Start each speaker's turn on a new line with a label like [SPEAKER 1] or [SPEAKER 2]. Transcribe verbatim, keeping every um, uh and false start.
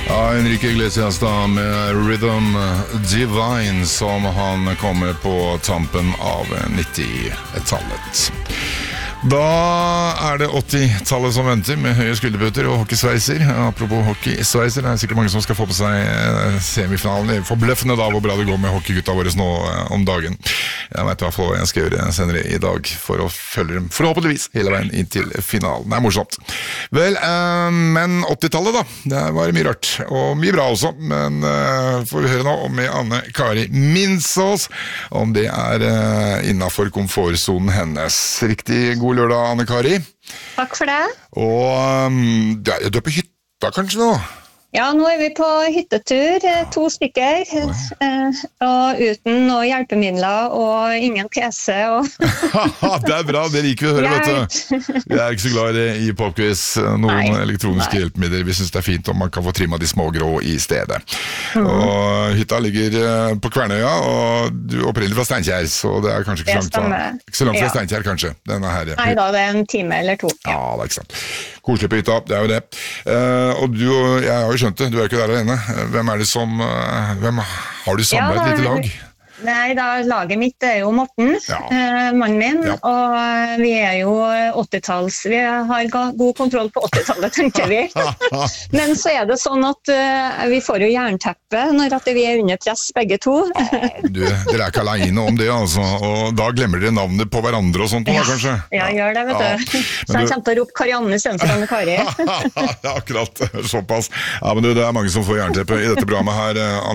[SPEAKER 1] Ja, Enrique Iglesias da med Rhythm Divine, som han kommer på tampen av nitti-tallet. Da er det åtti-tallet som venter med høye skulderbøtter og hockeysveiser. Apropos hockeysveiser, det er sikkert mange som skal få på seg semifinalen. Det er forbløffende da hvor bra det går med hockeygutta våre nå om dagen. Jeg vet hva jeg skal gjøre senere i dag for å følge dem forhåpentligvis hele veien inn til finalen. Det er morsomt. Vel, eh, men åtti-tallet da, det var mye rart og mye bra også, men eh, får vi høre nå med Anne Kari Minsås om det er eh, innenfor komfortzonen hennes. Riktig god lørdag, Anne Kari.
[SPEAKER 2] Takk for det.
[SPEAKER 1] Og um, du er på hytta kanskje nå?
[SPEAKER 2] Ja, nå er vi på hyttetur, to stykker, eh, og uten noen hjelpemidler og ingen P C. Og
[SPEAKER 1] det er bra, det liker vi å høre, vet du. Vi er ikke så glad i popquiz, noen Nei. elektroniske Nei. hjelpemidler. Vi synes det er fint om man kan få trimmet de små grå i stedet. Mm. Og hytta ligger på Kvernøya, og du er opprinnelig fra Steinkjer, så det er kanskje ikke så langt fra, ikke så langt fra ja. Steinkjer, kanskje. Denne her.
[SPEAKER 2] Nei da, det er en time eller to.
[SPEAKER 1] Ja, ja det er ikke sant. Koselig på hytta, det er jo det. Uh, og du og jeg har jo skjønt det, du er ikke der alene. Hvem er det som, hvem har du samlet ja, et lite lag?
[SPEAKER 2] Nei, da, laget mitt er jo Morten, ja. eh, mannen min, ja. og vi er jo åtti-talls, vi har god kontroll på åtti-tallet, tenker vi. Men så er det sånn at uh, vi får jo jernteppe når at vi er under press begge to.
[SPEAKER 1] Ja, du, dere er ikke alene om det, altså, og da glemmer dere navnet på hverandre og sånt, da,
[SPEAKER 2] ja.
[SPEAKER 1] kanskje?
[SPEAKER 2] Ja, gjør det, vet ja. du. Så jeg kommer til å rope Karianne i stedet for Anne Kari.
[SPEAKER 1] Ja, akkurat, såpass. Ja, men du, det er mange som får jernteppe i dette programmet her,